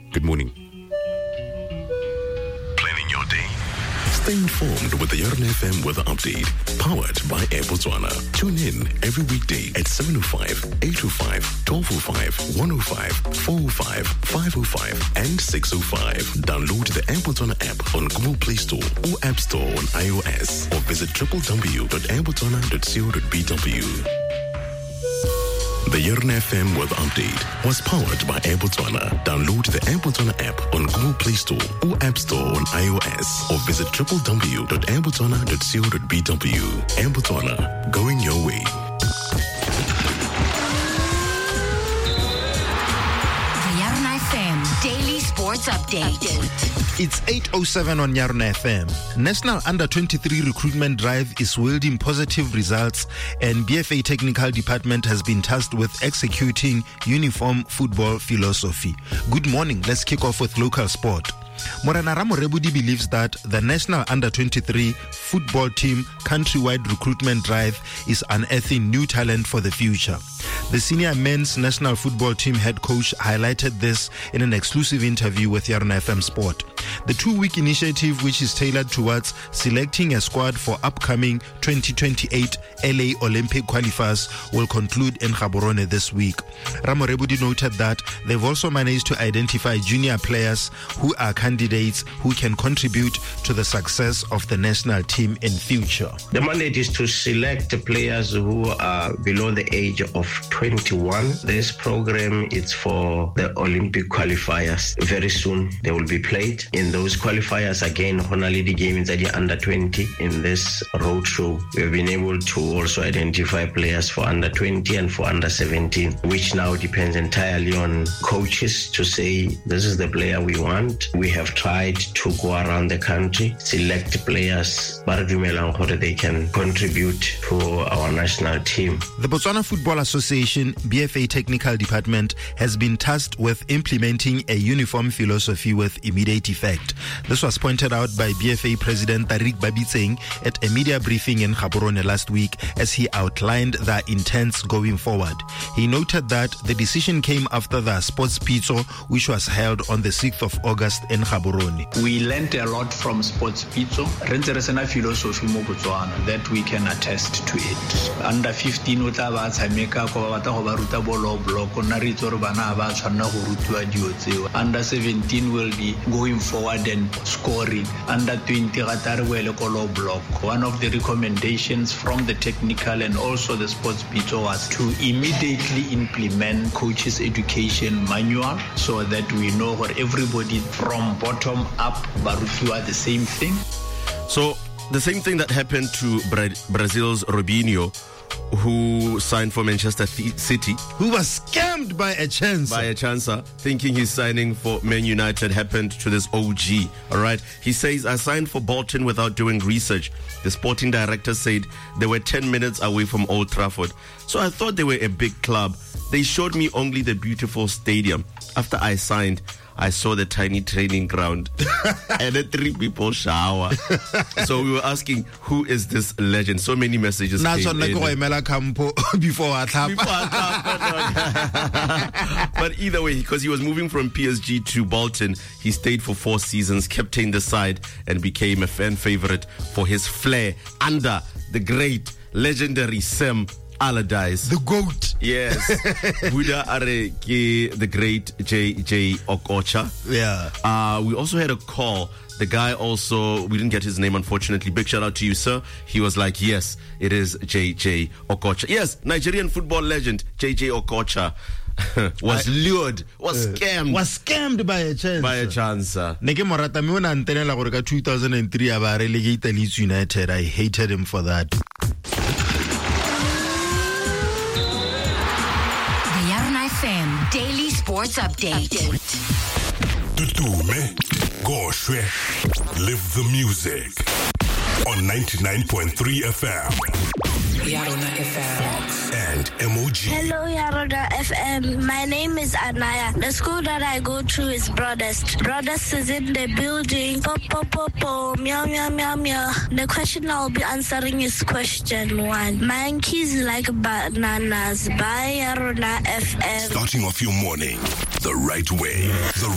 Good morning. Planning your day. Stay informed with the Yarn FM weather update, powered by Air Botswana. Tune in every weekday at 7:05, 8:05, 12:05, 1:05, 4:05, 5:05, and 6:05. Download the Air Botswana app on Google Play Store or App Store on iOS, or visit www.airbotswana.co.bw. The Yarn FM weather update was powered by Air Botswana. Download the Air Botswana app on Google Play Store or App Store on iOS, or visit www.airbotswana.co.bw. Air Botswana, going your way. The Yarn FM Daily Sports Update. It's 8:07 on Yarn FM. National Under-23 recruitment drive is wielding positive results, and BFA Technical Department has been tasked with executing uniform football philosophy. Good morning. Let's kick off with local sport. Morana Ramorebudi believes that the National Under-23 football team countrywide recruitment drive is unearthing new talent for the future. The senior men's national football team head coach highlighted this in an exclusive interview with Yarn FM Sport. The 2-week initiative, which is tailored towards selecting a squad for upcoming 2028 LA Olympic qualifiers, will conclude in Gaborone this week. Ramorebudi noted that they've also managed to identify junior players who are candidates who can contribute to the success of the national team in future. The mandate is to select the players who are below the age of 21. This program is for the Olympic qualifiers. Very soon they will be played. In those qualifiers, again, Honalidi games at the under 20. In this roadshow, we've been able to also identify players for under 20 and for under 17, which now depends entirely on coaches to say, this is the player we want. We have tried to go around the country, select players, but they can contribute to our national team. The Botswana Football Association BFA Technical Department has been tasked with implementing a uniform philosophy with immediate effect. This was pointed out by BFA President Tariq Babitseng at a media briefing in Gaborone last week as he outlined their intents going forward. He noted that the decision came after the Sports Pizzo, which was held on the 6th of August in Gaborone. We learned a lot from Sports Pizzo. There's a philosophy mo Botswana that we can attest to it. Under 15 Under 17 will be going forward and scoring. Under 20 block. One of the recommendations from the technical and also the Sports Pizzo was to immediately implement coaches' education manual so that we know for everybody from bottom up, Barufua, the same thing. So the same thing that happened to Brazil's Robinho, who signed for Manchester City, who was scammed by a chancer, thinking he's signing for Man United, happened to this OG. All right, he says, I signed for Bolton without doing research. The sporting director said they were 10 minutes away from Old Trafford, so I thought they were a big club. They showed me only the beautiful stadium. After I signed, I saw the tiny training ground and the 3 people shower. So we were asking, who is this legend? So many messages came in. But either way, because he was moving from PSG to Bolton, he stayed for 4 seasons, captained the side, and became a fan favorite for his flair under the great, legendary Sam Allardyce, the GOAT. Yes. Buddha Areke, the great JJ Okocha. Yeah. We also had a call. The guy also, we didn't get his name, unfortunately. Big shout out to you, sir. He was like, yes, it is JJ Okocha. Yes, Nigerian football legend JJ Okocha was lured, was scammed by a chance. Neke morata me ona ntenela gore ka 2003 aba relegate Leeds United. I hated him for that. FM Daily Sports Update. Tutume, Goshwe, live the music on 99.3 FM. Yarona FM. Fox and MOG. Hello, Yarona FM. My name is Anaya. The school that I go to is Broadest. Broadest is in the building. Po, po, po, po. Meow, meow, meow, meow. The question I'll be answering is question 1. Monkeys like bananas. By Yarona FM. Starting off your morning the right way.